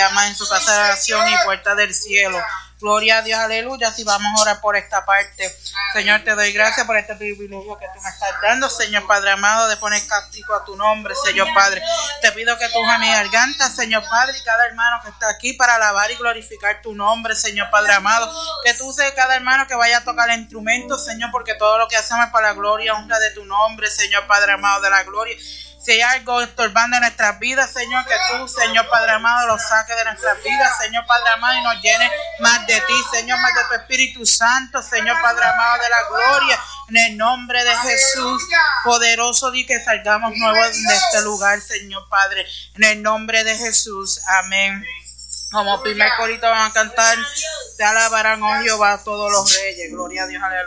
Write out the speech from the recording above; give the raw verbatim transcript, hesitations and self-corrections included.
llamas en su casa de oración y puerta del cielo. Gloria a Dios, aleluya. Si vamos a orar por esta parte. Señor, te doy gracias por este privilegio que tú me estás dando, Señor Padre amado, de poner castigo a tu nombre, Señor Padre. Te pido que tú a mi garganta, Señor Padre, y cada hermano que está aquí para alabar y glorificar tu nombre, Señor Padre amado. Que tú seas cada hermano que vaya a tocar el instrumento, Señor, porque todo lo que hacemos es para la gloria y honra de tu nombre, Señor Padre amado, de la gloria. Si hay algo estorbando en nuestras vidas, Señor, que tú, Señor Padre amado, lo saques de nuestras vidas, Señor Padre amado, y nos llene más de ti, Señor, más de tu Espíritu Santo, Señor Padre amado, de la gloria, en el nombre de Jesús, poderoso, di que salgamos nuevos de este lugar, Señor Padre, en el nombre de Jesús, amén. Como primer corito van a cantar, te alabarán, oh Jehová, todos los reyes, gloria a Dios, aleluya.